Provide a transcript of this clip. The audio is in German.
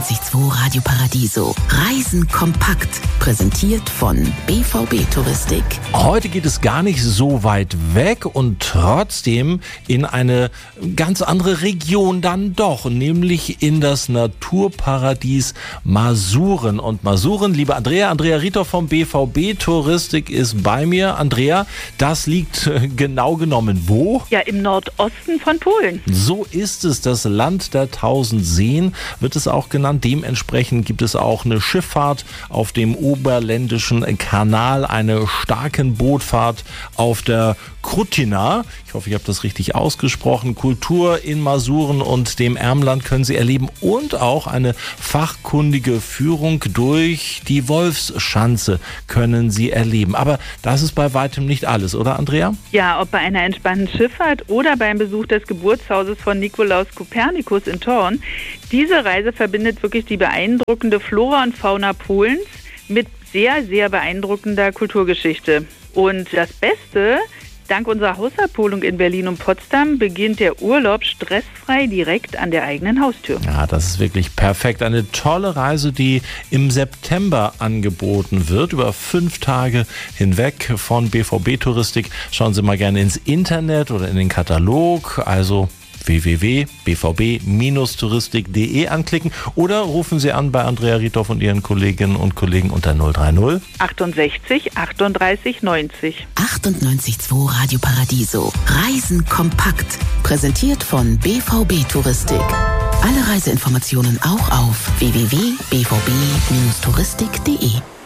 98.2 Radio Paradiso. Reisen kompakt. Präsentiert von BVB Touristik. Heute geht es gar nicht so weit weg und trotzdem in eine ganz andere Region dann doch, nämlich in das Naturparadies Masuren. Und Masuren, liebe Andrea Ritow vom BVB Touristik ist bei mir. Andrea, das liegt genau genommen wo? Ja, im Nordosten von Polen. So ist es, das Land der 1000 Seen wird es auch genannt. Dementsprechend gibt es auch eine Schifffahrt auf dem Oberländischen Kanal, eine Starkenbootfahrt auf der Krutina. Ich hoffe, ich habe das richtig ausgesprochen. Kultur in Masuren und dem Ermland können Sie erleben und auch eine fachkundige Führung durch die Wolfsschanze können Sie erleben. Aber das ist bei weitem nicht alles, oder Andrea? Ja, ob bei einer entspannten Schifffahrt oder beim Besuch des Geburtshauses von Nikolaus Kopernikus in Thorn. Diese Reise verbindet wirklich die beeindruckende Flora und Fauna Polens mit sehr, sehr beeindruckender Kulturgeschichte. Und das Beste: dank unserer Hausabholung in Berlin und Potsdam beginnt der Urlaub stressfrei direkt an der eigenen Haustür. Ja, das ist wirklich perfekt. Eine tolle Reise, die im September angeboten wird, über 5 Tage hinweg von BVB Touristik. Schauen Sie mal gerne ins Internet oder in den Katalog, also www.bvb-touristik.de anklicken oder rufen Sie an bei Andrea Ritow und Ihren Kolleginnen und Kollegen unter 030 68 38 90. 98.2 Radio Paradiso. Reisen kompakt. Präsentiert von BVB Touristik. Alle Reiseinformationen auch auf www.bvb-touristik.de.